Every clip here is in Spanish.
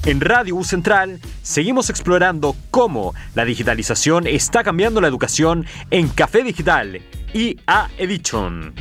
En Radio U Central seguimos explorando cómo la digitalización está cambiando la educación en Café Digital y A Edition.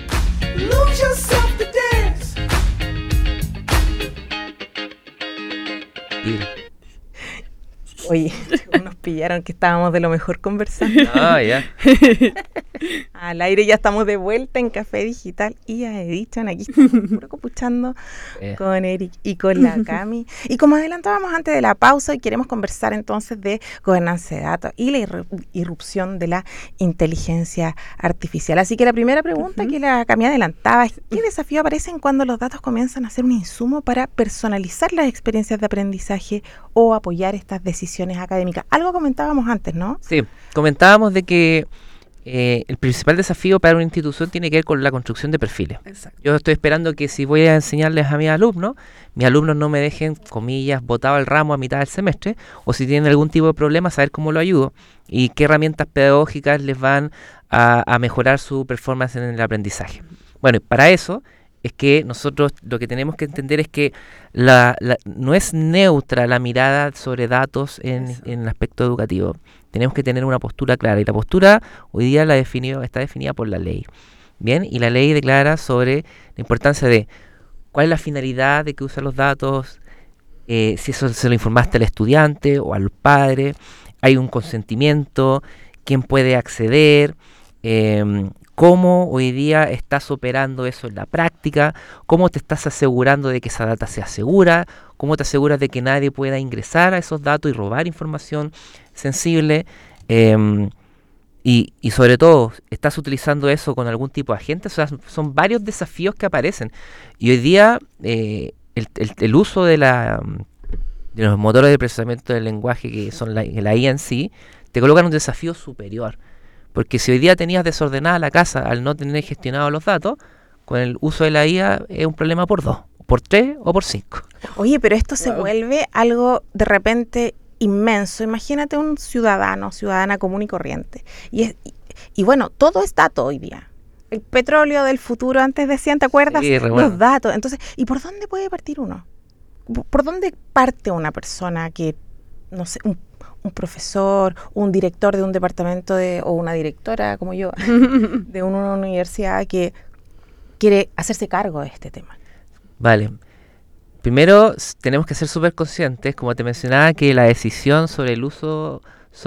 Oye, nos pillaron que estábamos de lo mejor conversando. Ya. Al aire ya estamos de vuelta en Café Digital y a Edition. Aquí estamos puro copuchando con Eric y con la Cami. Y como adelantábamos antes de la pausa, hoy queremos conversar entonces de gobernanza de datos y la irrupción de la inteligencia artificial. Así que la primera pregunta que la Cami adelantaba es: ¿qué desafíos aparecen cuando los datos comienzan a ser un insumo para personalizar las experiencias de aprendizaje o apoyar estas decisiones académicas? Algo comentábamos antes, ¿no? Sí, comentábamos de que el principal desafío para una institución tiene que ver con la construcción de perfiles. Exacto. Yo estoy esperando que si voy a enseñarles a mis alumnos no me dejen, comillas, botado el ramo a mitad del semestre, o si tienen algún tipo de problema, saber cómo lo ayudo y qué herramientas pedagógicas les van a mejorar su performance en el aprendizaje. Bueno, y para eso es que nosotros lo que tenemos que entender es que no es neutra la mirada sobre datos en el aspecto educativo. Tenemos que tener una postura clara, y la postura hoy día está definida por la ley. Bien, y la ley declara sobre la importancia de cuál es la finalidad de que usan los datos, si eso se lo informaste al estudiante o al padre, hay un consentimiento, quién puede acceder, cómo hoy día estás operando eso en la práctica, cómo te estás asegurando de que esa data sea segura, cómo te aseguras de que nadie pueda ingresar a esos datos y robar información sensible, y sobre todo, ¿estás utilizando eso con algún tipo de agente? O sea, son varios desafíos que aparecen. Y hoy día el uso de los motores de procesamiento del lenguaje, que son la IA en sí, te colocan un desafío superior. Porque si hoy día tenías desordenada la casa al no tener gestionado los datos, con el uso de la IA es un problema por 2, por 3 o por 5. Oye, pero esto se vuelve algo de repente inmenso. Imagínate un ciudadana común y corriente. Y bueno, todo es dato hoy día. El petróleo del futuro, antes decían, ¿te acuerdas? Sí, los datos. Entonces, ¿y por dónde puede partir uno? ¿Por dónde parte una persona que, no sé, un profesor, un director de un departamento o una directora como yo de una universidad que quiere hacerse cargo de este tema? Vale. Primero, tenemos que ser súper conscientes, como te mencionaba, que la decisión sobre el uso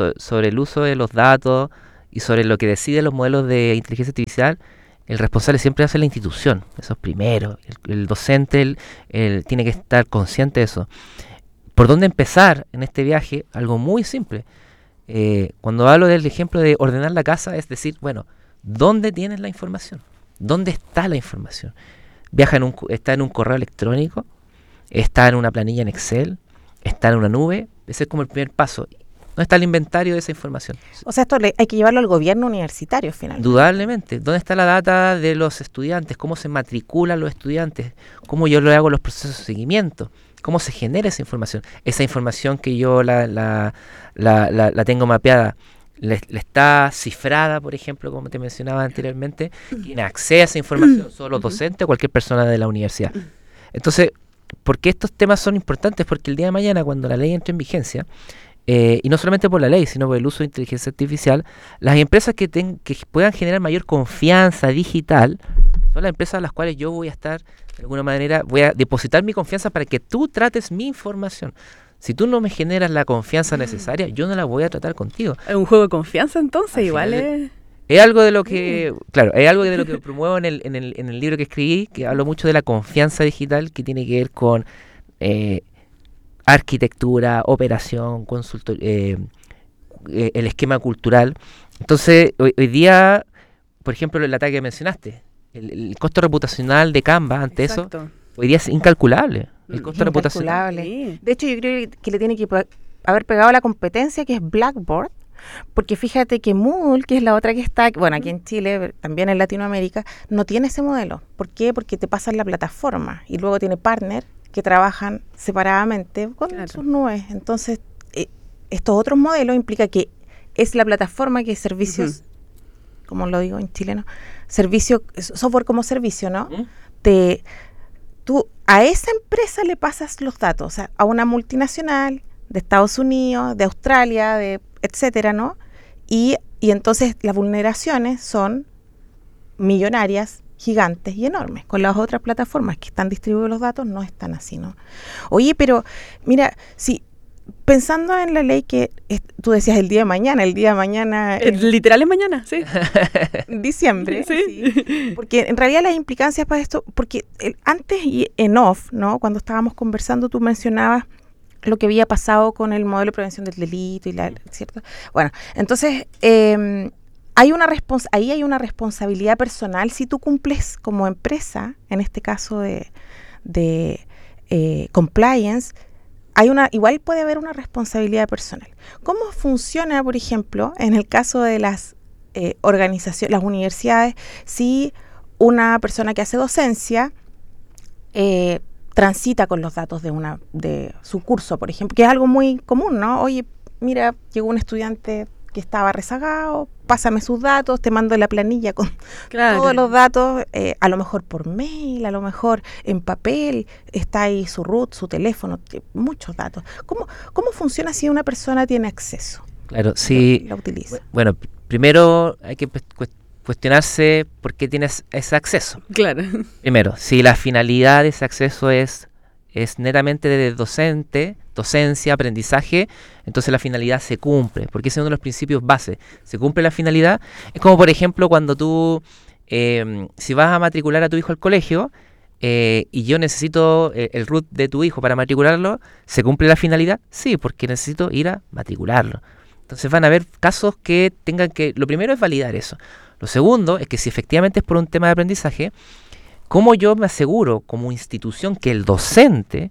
de los datos y sobre lo que deciden los modelos de inteligencia artificial, el responsable siempre va a ser la institución. Eso es primero. El docente tiene que estar consciente de eso. ¿Por dónde empezar en este viaje? Algo muy simple. Cuando hablo del ejemplo de ordenar la casa, es decir, bueno, ¿dónde tienes la información? ¿Dónde está la información? ¿Está en un correo electrónico? ¿Está en una planilla en Excel? ¿Está en una nube? Ese es como el primer paso. ¿Dónde está el inventario de esa información? O sea, esto hay que llevarlo al gobierno universitario finalmente. Indudablemente. ¿Dónde está la data de los estudiantes? ¿Cómo se matriculan los estudiantes? ¿Cómo yo lo hago los procesos de seguimiento? ¿Cómo se genera esa información? Esa información que yo la tengo mapeada, ¿le está cifrada, por ejemplo, como te mencionaba anteriormente? ¿Quién accede a esa información? ¿Solo los docentes o cualquier persona de la universidad? Entonces, ¿por qué estos temas son importantes? Porque el día de mañana, cuando la ley entre en vigencia, y no solamente por la ley, sino por el uso de inteligencia artificial, las empresas que puedan generar mayor confianza digital son las empresas a las cuales yo voy a estar, de alguna manera, voy a depositar mi confianza para que tú trates mi información. Si tú no me generas la confianza necesaria, yo no la voy a tratar contigo. Es un juego de confianza, entonces, Al igual final, es... Es algo de lo que, claro, es algo de lo que promuevo en el libro que escribí, que hablo mucho de la confianza digital, que tiene que ver con arquitectura, operación, el esquema cultural. Entonces, hoy día, por ejemplo, el ataque que mencionaste, el costo reputacional de Canva ante Exacto. eso, hoy día es incalculable. El costo reputacional. Incalculable. De hecho, yo creo que le tiene que haber pegado a la competencia, que es Blackboard, porque fíjate que Moodle, que es la otra que está, bueno, aquí en Chile, también en Latinoamérica, no tiene ese modelo. ¿Por qué? Porque te pasan la plataforma y luego tiene partner que trabajan separadamente con sus nubes. Entonces, estos otros modelos implica que es la plataforma que es servicios, como lo digo en chileno, software como servicio, ¿no? Tú a esa empresa le pasas los datos, o sea, a una multinacional de Estados Unidos, de Australia, de etcétera, ¿no? Y entonces las vulneraciones son millonarias, gigantes y enormes. Con las otras plataformas que están distribuidos los datos no están así, ¿no? Oye, pero mira, si pensando en la ley que tú decías el día de mañana, literal es mañana, sí. Diciembre, sí. Sí. Porque en realidad las implicancias para esto, porque antes y en off, ¿no? Cuando estábamos conversando, tú mencionabas lo que había pasado con el modelo de prevención del delito y ¿cierto? Bueno, entonces ahí hay una responsabilidad personal si tú cumples como empresa, en este caso de compliance. Igual puede haber una responsabilidad personal. ¿Cómo funciona, por ejemplo, en el caso de las organizaciones, las universidades, si una persona que hace docencia transita con los datos de su curso, por ejemplo, que es algo muy común, ¿no? Oye, mira, llegó un estudiante que estaba rezagado, pásame sus datos, te mando la planilla con todos los datos, a lo mejor por mail, a lo mejor en papel, está ahí su root, su teléfono, muchos datos. ¿Cómo funciona si una persona tiene acceso? Claro, sí. La utiliza. Bueno, primero hay que cuestionarse por qué tienes ese acceso. Claro. Primero, si la finalidad de ese acceso es netamente de docencia, aprendizaje, entonces la finalidad se cumple, porque ese es uno de los principios base. Se cumple la finalidad. Es como, por ejemplo, cuando tú, si vas a matricular a tu hijo al colegio, y yo necesito el root de tu hijo para matricularlo, ¿se cumple la finalidad? Sí, porque necesito ir a matricularlo. Entonces van a haber casos que tengan que... Lo primero es validar eso. Lo segundo es que si efectivamente es por un tema de aprendizaje, ¿cómo yo me aseguro como institución que el docente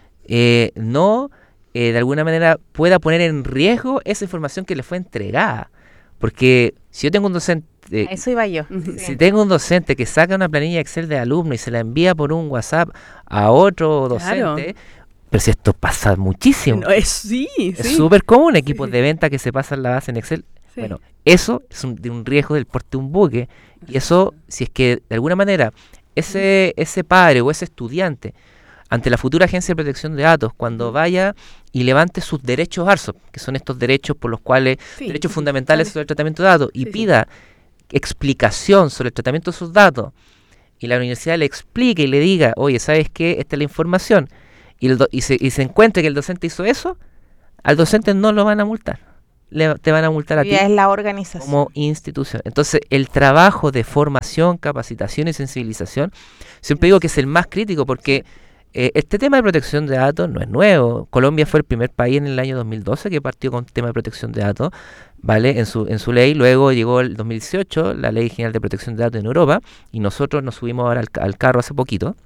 no de alguna manera pueda poner en riesgo esa información que le fue entregada? Porque si yo tengo un docente... eso iba yo. Si tengo un docente que saca una planilla Excel de alumno y se la envía por un WhatsApp a otro docente... Claro. Pero si esto pasa muchísimo. No, es súper común, equipos de venta que se pasan la base en Excel. Sí. Bueno, eso es de un riesgo del porte de un buque. Y eso, si es que de alguna manera ese padre o ese estudiante, ante la futura Agencia de Protección de Datos, cuando vaya y levante sus derechos ARSOP, que son estos derechos por los cuales, derechos fundamentales sobre el tratamiento de datos, y pida explicación sobre el tratamiento de esos datos, y la universidad le explique y le diga, oye, ¿sabes qué? Esta es la información, y se encuentre que el docente hizo eso, al docente no lo van a multar. Te van a multar a ti es la organización como institución. Entonces, el trabajo de formación, capacitación y sensibilización, siempre digo que es el más crítico, porque este tema de protección de datos no es nuevo. Colombia fue el primer país en el año 2012 que partió con el tema de protección de datos, ¿vale? En su ley. Luego llegó el 2018 la Ley General de Protección de Datos en Europa, y nosotros nos subimos ahora al carro hace poquito.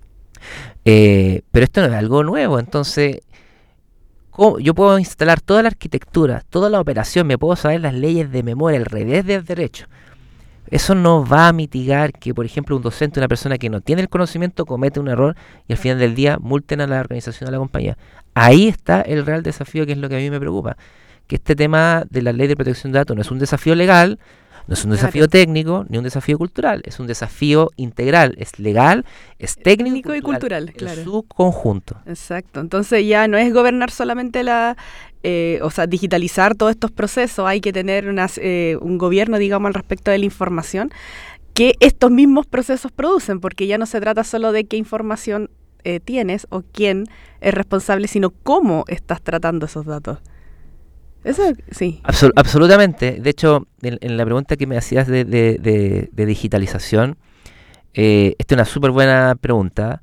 Pero esto no es algo nuevo. Entonces, yo puedo instalar toda la arquitectura, toda la operación, me puedo saber las leyes de memoria, el revés del derecho. Eso no va a mitigar que, por ejemplo, un docente, una persona que no tiene el conocimiento, comete un error y al final del día multen a la organización, a la compañía. Ahí está el real desafío, que es lo que a mí me preocupa. Que este tema de la ley de protección de datos no es un desafío legal, no es un desafío técnico, ni un desafío cultural. Es un desafío integral, es legal, es técnico y cultural, claro. En su conjunto. Exacto. Entonces ya no es gobernar solamente digitalizar todos estos procesos. Hay que tener un gobierno, digamos, al respecto de la información que estos mismos procesos producen, porque ya no se trata solo de qué información tienes o quién es responsable, sino cómo estás tratando esos datos. Eso sí. Absolutamente. De hecho, en la pregunta que me hacías de digitalización, esta es una súper buena pregunta.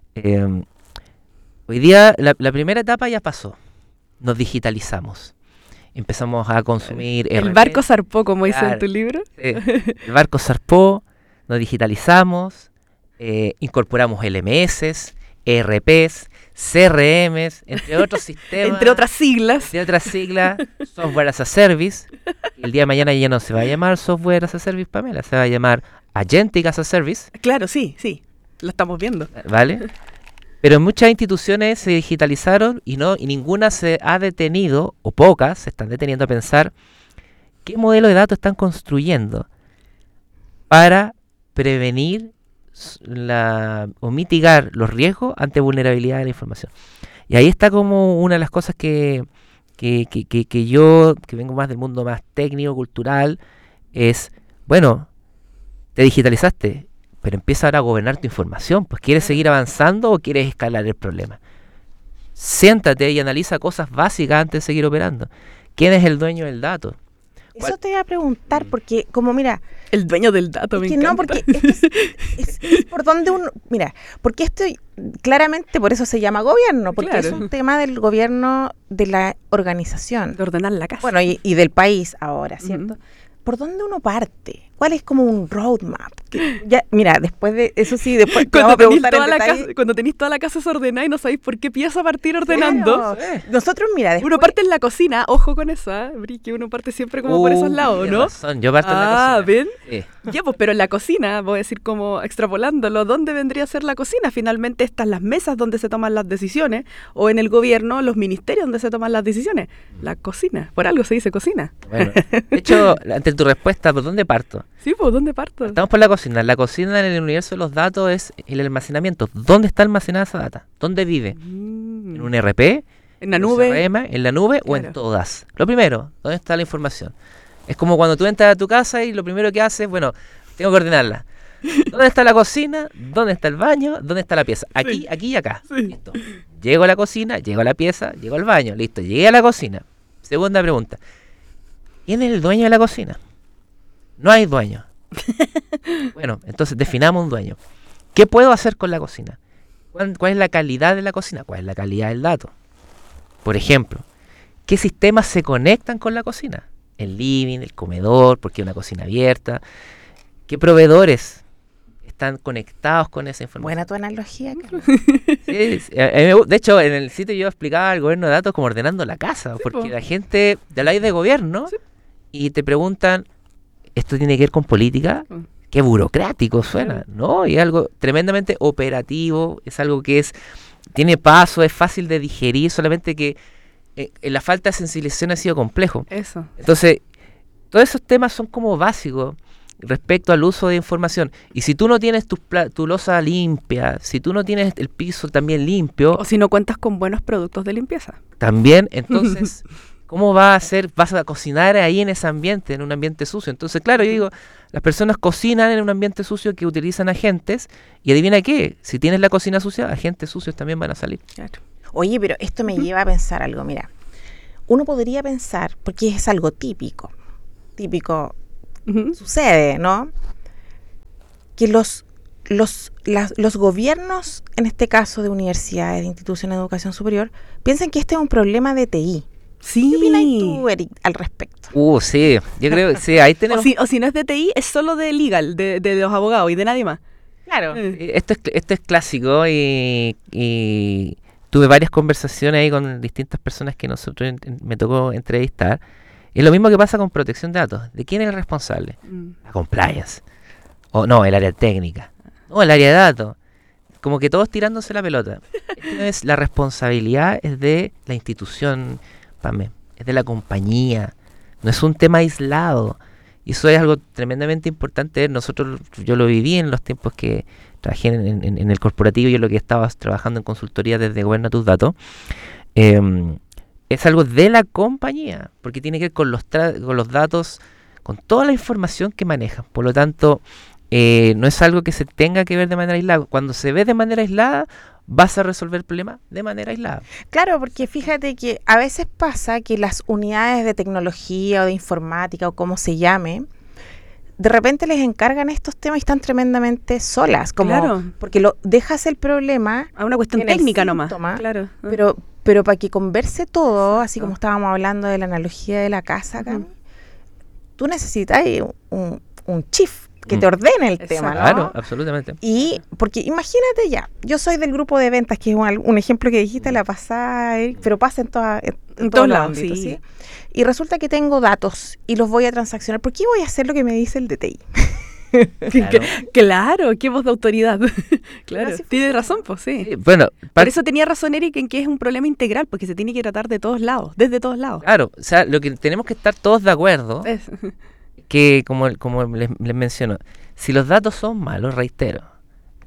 Hoy día la primera etapa ya pasó. Nos digitalizamos. Empezamos a consumir... El barco zarpó, como dice en tu libro. El barco zarpó, nos digitalizamos, incorporamos LMS, ERPs, CRMs, entre otros sistemas. Entre otras siglas, Software as a Service. El día de mañana ya no se va a llamar Software as a Service, Pamela, se va a llamar Agentic as a Service. Claro, sí, lo estamos viendo. ¿Vale? Pero muchas instituciones se digitalizaron y ninguna se ha detenido, o pocas se están deteniendo a pensar qué modelo de datos están construyendo para prevenir o mitigar los riesgos ante vulnerabilidad de la información. Y ahí está como una de las cosas que yo, que vengo más del mundo más técnico, cultural, es, bueno, te digitalizaste, pero empieza ahora a gobernar tu información. Pues, ¿quieres seguir avanzando o quieres escalar el problema? Siéntate y analiza cosas básicas antes de seguir operando. ¿Quién es el dueño del dato? Eso te iba a preguntar, porque como mira... El dueño del dato, me encanta. No, porque es por donde uno... Mira, porque esto claramente por eso se llama gobierno, porque es un tema del gobierno de la organización. De ordenar la casa. Bueno, y del país ahora, ¿cierto? ¿Por dónde uno parte? ¿Cuál es como un roadmap? Ya, mira, después de eso sí, después cuando tenéis toda la casa desordenada y no sabéis por qué piensa partir ordenando. Claro. Nosotros, mira, después... Uno parte en la cocina, ojo con eso, que uno parte siempre como por esos lados, ¿no? Razón. Yo parto en la cocina. ¿Ven? Sí. Ya, pues, pero en la cocina, voy a decir como extrapolándolo, ¿dónde vendría a ser la cocina? Finalmente están las mesas donde se toman las decisiones, o en el gobierno, los ministerios donde se toman las decisiones. La cocina, por algo se dice cocina. Bueno, de hecho, ante tu respuesta, ¿por dónde parto? Sí, pues, ¿dónde parto? Estamos por la cocina. La cocina en el universo de los datos es el almacenamiento. ¿Dónde está almacenada esa data? ¿Dónde vive? ¿En un ERP? ¿En la nube? CRM, ¿en la nube o en todas? Lo primero, ¿dónde está la información? Es como cuando tú entras a tu casa y lo primero que haces, bueno, tengo que ordenarla. ¿Dónde está la cocina? ¿Dónde está el baño? ¿Dónde está la pieza? Aquí, aquí y acá. Sí. Listo. Llego a la cocina, llego a la pieza, llego al baño. Listo, llegué a la cocina. Segunda pregunta. ¿Quién es el dueño de la cocina? No hay dueño. Bueno, entonces definamos un dueño. ¿Qué puedo hacer con la cocina? ¿Cuál es la calidad de la cocina? ¿Cuál es la calidad del dato? Por ejemplo, ¿qué sistemas se conectan con la cocina? El living, el comedor, porque es una cocina abierta. ¿Qué proveedores están conectados con esa información? Buena tu analogía, Carlos. Sí, de hecho, en el sitio yo explicaba al gobierno de datos como ordenando la casa, sí, porque la gente de la de gobierno y te preguntan, ¿esto tiene que ver con política? Qué burocrático suena, ¿no? Y es algo tremendamente operativo, es algo que tiene paso, es fácil de digerir, solamente que la falta de sensibilización ha sido complejo. Eso. Entonces, todos esos temas son como básicos respecto al uso de información. Y si tú no tienes tu loza limpia, si tú no tienes el piso también limpio... O si no cuentas con buenos productos de limpieza. También, entonces... ¿Cómo vas a cocinar ahí en ese ambiente, en un ambiente sucio? Entonces, claro, yo digo, las personas cocinan en un ambiente sucio que utilizan agentes, y adivina qué, si tienes la cocina sucia, agentes sucios también van a salir. Claro. Oye, pero esto me lleva a pensar algo, mira, uno podría pensar, porque es algo típico sucede, ¿no? Que los gobiernos, en este caso de universidades, de instituciones de educación superior, piensan que este es un problema de TI. Sí. ¿Qué opinas tú, Eric, al respecto? Sí, yo creo que sí, ahí tenemos... O si no es de TI, es solo de legal, de los abogados y de nadie más. Claro. Esto es clásico y tuve varias conversaciones ahí con distintas personas que me tocó entrevistar. Es lo mismo que pasa con protección de datos. ¿De quién es el responsable? La compliance. O no, el área técnica. No, el área de datos. Como que todos tirándose la pelota. La responsabilidad es de la institución, Pame, es de la compañía, no es un tema aislado, y eso es algo tremendamente importante. Yo lo viví en los tiempos que trabajé en el corporativo, yo lo que estaba trabajando en consultoría desde Gobierna tus Datos, es algo de la compañía, porque tiene que ver con los datos, con toda la información que manejan, por lo tanto, no es algo que se tenga que ver de manera aislada. Cuando se ve de manera aislada, vas a resolver el problema de manera aislada. Claro, porque fíjate que a veces pasa que las unidades de tecnología o de informática o como se llame, de repente les encargan estos temas y están tremendamente solas, como porque dejas el problema a una cuestión técnica nomás. Claro. Pero para que converse todo, así como estábamos hablando de la analogía de la casa acá, tú necesitas un chief que te ordene el tema, ¿no? Claro, absolutamente. Y porque imagínate ya, yo soy del grupo de ventas, que es un ejemplo que dijiste la pasada, pero pasa en todos los ámbitos, ¿sí? Y resulta que tengo datos y los voy a transaccionar. ¿Por qué voy a hacer lo que me dice el DTI? Claro, qué voz de autoridad. Claro, tiene razón, pues sí. Bueno, por eso tenía razón Eric en que es un problema integral, porque se tiene que tratar de todos lados, desde todos lados. Claro, o sea, lo que tenemos que estar todos de acuerdo que como les menciono, si los datos son malos, reitero,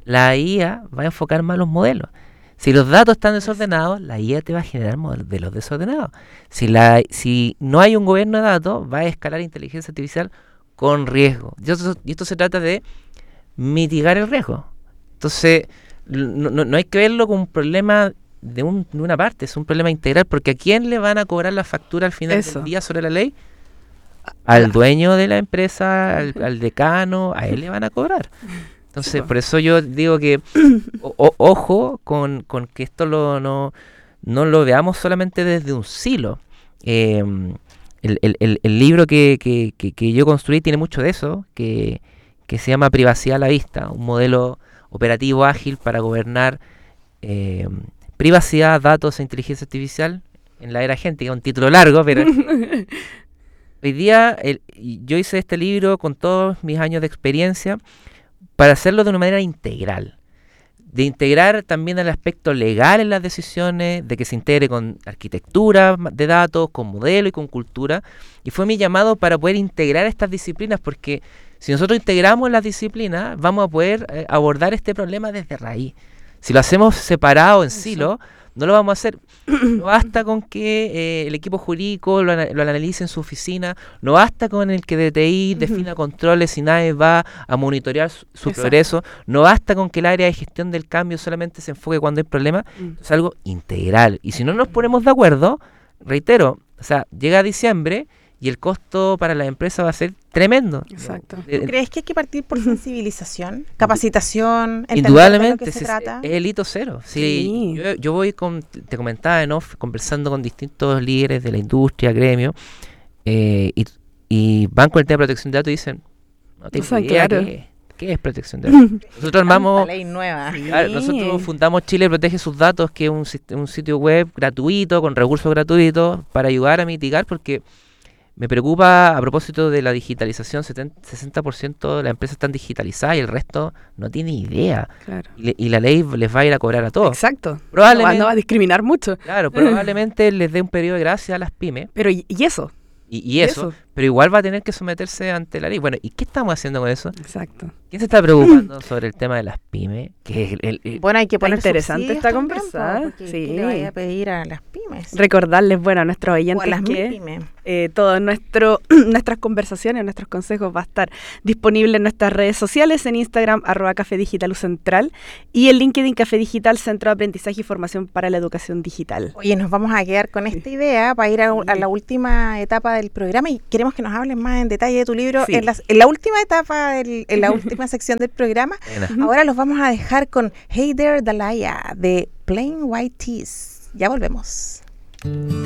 la IA va a enfocar más los modelos. Si los datos están desordenados, la IA te va a generar modelos desordenados. Si no hay un gobierno de datos, va a escalar inteligencia artificial con riesgo. Y esto se trata de mitigar el riesgo. Entonces, no hay que verlo como un problema de una parte, es un problema integral, porque ¿a quién le van a cobrar la factura al final del día sobre la ley? Al dueño de la empresa, al decano, a él le van a cobrar. Entonces, por eso yo digo que ojo con que esto no lo veamos solamente desde un silo. El libro que yo construí tiene mucho de eso, que se llama Privacidad a la Vista, un modelo operativo ágil para gobernar privacidad, datos e inteligencia artificial en la era agéntica. Un título largo, pero hoy día yo hice este libro con todos mis años de experiencia para hacerlo de una manera integral, de integrar también el aspecto legal en las decisiones, de que se integre con arquitectura de datos, con modelo y con cultura, y fue mi llamado para poder integrar estas disciplinas, porque si nosotros integramos las disciplinas, vamos a poder abordar este problema desde raíz. Si lo hacemos separado en silo, no lo vamos a hacer. No basta con que el equipo jurídico lo analice en su oficina, no basta con el que de TI defina controles y nadie va a monitorear su progreso, no basta con que el área de gestión del cambio solamente se enfoque cuando hay problemas, es algo integral. Y si no nos ponemos de acuerdo, reitero, o sea, llega diciembre y el costo para la empresa va a ser tremendo. Exacto. ¿Tú crees que hay que partir por sensibilización, capacitación, indudablemente, de lo que se trata? Es el hito cero. Sí. Yo voy te comentaba en off, conversando con distintos líderes de la industria, gremio, y van con el tema de protección de datos y dicen, no tengo idea qué es protección de datos. Nosotros armamos ley nueva. Claro, nosotros fundamos Chile Protege Sus Datos, que es un sitio web gratuito, con recursos gratuitos, para ayudar a mitigar, porque me preocupa, a propósito de la digitalización, 60% de las empresas están digitalizadas y el resto no tiene idea. Claro. Y la ley les va a ir a cobrar a todos. Exacto. Probablemente, no va a discriminar mucho. Claro, probablemente les dé un periodo de gracia a las pymes. Pero ¿y eso? Y eso, pero igual va a tener que someterse ante la ley. Bueno, ¿y qué estamos haciendo con eso? Exacto. ¿Quién se está preocupando sobre el tema de las pymes? Que bueno, hay que poner interesante esta conversa. Sí. ¿Qué le vaya a pedir a las pymes? Recordarles, bueno, a nuestros oyentes o a las que todas nuestras conversaciones, nuestros consejos va a estar disponible en nuestras redes sociales, en Instagram, @Café Digital Central, y en LinkedIn Café Digital, Centro de Aprendizaje y Formación para la Educación Digital. Oye, nos vamos a quedar con esta idea para ir a la última etapa del programa, y queremos que nos hables más en detalle de tu libro en la última etapa, en la última sección del programa. Ahora los vamos a dejar con Hey There Dalaya de Plain White Tees. Ya volvemos.